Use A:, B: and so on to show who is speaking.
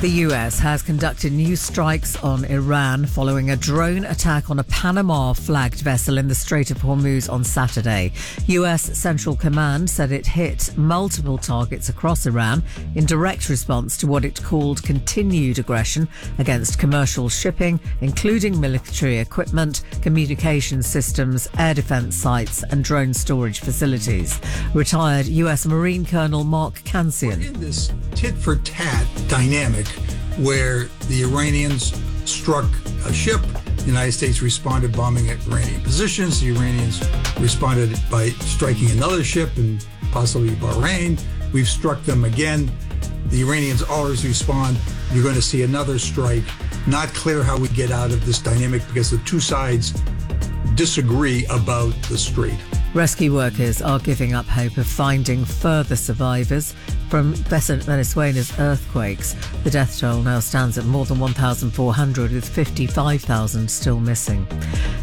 A: The US has conducted new strikes on Iran following a drone attack on a Panama-flagged vessel in the Strait of Hormuz on Saturday. US Central Command said it hit multiple targets across Iran in direct response to what it called continued aggression against commercial shipping, including military equipment, communication systems, air defense sites and drone storage facilities. Retired US Marine Colonel Mark Kansian.
B: We're in this tit-for-tat dynamic where the Iranians struck a ship, the United States responded bombing at Iranian positions, the Iranians responded by striking another ship and possibly Bahrain. We've struck them again. The Iranians always respond. You're going to see another strike. Not clear how we get out of this dynamic because the two sides disagree about the strait.
A: Rescue workers are giving up hope of finding further survivors from Venezuela's earthquakes. The death toll now stands at more than 1,400, with 55,000 still missing.